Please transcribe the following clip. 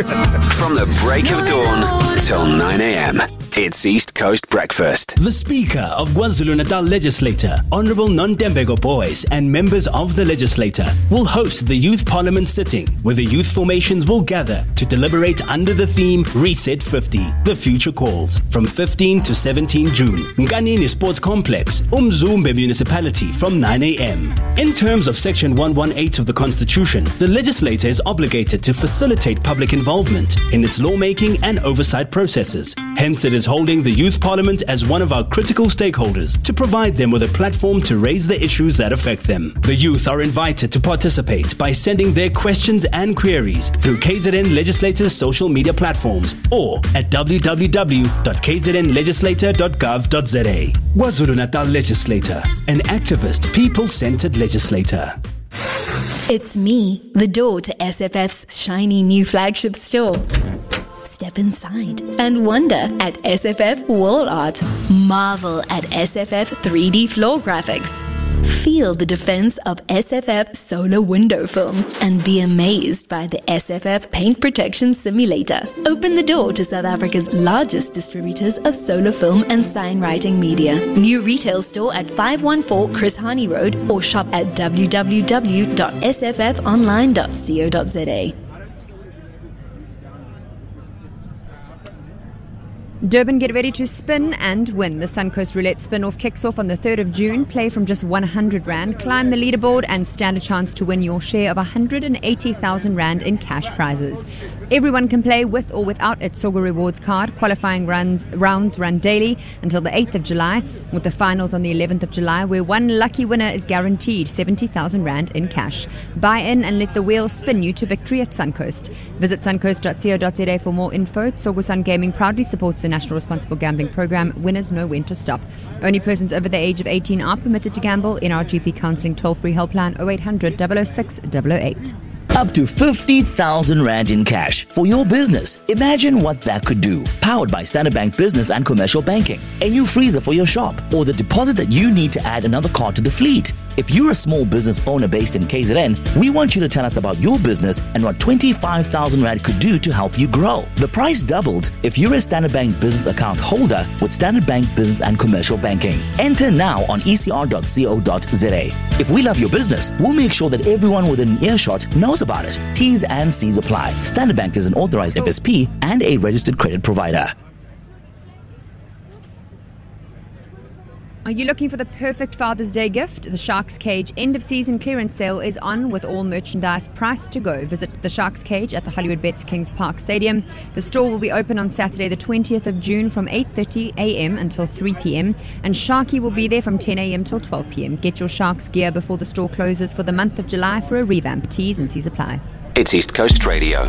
From the break of dawn till 9 a.m. It's East Coast Breakfast. The Speaker of KwaZulu-Natal Legislature, Honourable Nontembeko Boyce, and members of the legislature will host the Youth Parliament sitting, where the youth formations will gather to deliberate under the theme Reset 50, The Future Calls, from 15 to 17 June. Nkanini Sports Complex, Umzumbe Municipality from 9 a.m. In terms of Section 118 of the Constitution, the legislature is obligated to facilitate public involvement in its lawmaking and oversight processes. Hence, it is holding the Youth Parliament as one of our critical stakeholders to provide them with a platform to raise the issues that affect them. The youth are invited to participate by sending their questions and queries through KZN Legislator's social media platforms or at www.kznlegislator.gov.za. KwaZulu-Natal Legislator, an activist, people-centered legislator. It's me, the door to SFF's shiny new flagship store. Step inside and wonder at SFF wall art. Marvel at SFF 3D floor graphics. Feel the defense of SFF solar window film and be amazed by the SFF paint protection simulator. Open the door to South Africa's largest distributors of solar film and signwriting media. New retail store at 514 Chris Hani Road or shop at www.sffonline.co.za. Durban, get ready to spin and win. The Suncoast Roulette spin-off kicks off on the 3rd of June. Play from just 100 Rand, climb the leaderboard and stand a chance to win your share of 180,000 Rand in cash prizes. Everyone can play with or without its Sogo Rewards card. Qualifying rounds run daily until the 8th of July, with the finals on the 11th of July, where one lucky winner is guaranteed 70,000 Rand in cash. Buy in and let the wheel spin you to victory at Suncoast. Visit suncoast.co.za for more info. Sogo Sun Gaming proudly supports the National Responsible Gambling Program. Winners know when to stop. Only persons over the age of 18 are permitted to gamble. NRGP Counselling toll-free helpline 0800 006 008. Up to 50,000 Rand in cash for your business. Imagine what that could do. Powered by Standard Bank Business and Commercial Banking. A new freezer for your shop, or the deposit that you need to add another car to the fleet. If you're a small business owner based in KZN, we want you to tell us about your business and what 25,000 Rand could do to help you grow. The price doubled if you're a Standard Bank Business account holder with Standard Bank Business and Commercial Banking. Enter now on ecr.co.za. If we love your business, we'll make sure that everyone within an earshot knows about it. T's and C's apply. Standard Bank is an authorized FSP and a registered credit provider. Are you looking for the perfect Father's Day gift? The Sharks Cage end of season clearance sale is on, with all merchandise priced to go. Visit the Sharks Cage at the Hollywood Bets Kings Park Stadium. The store will be open on Saturday the 20th of June from 8:30 a.m. until 3 p.m. and Sharky will be there from 10 a.m. till 12 p.m. Get your Sharks gear before the store closes for the month of July for a revamp. T's and C's apply. It's East Coast Radio.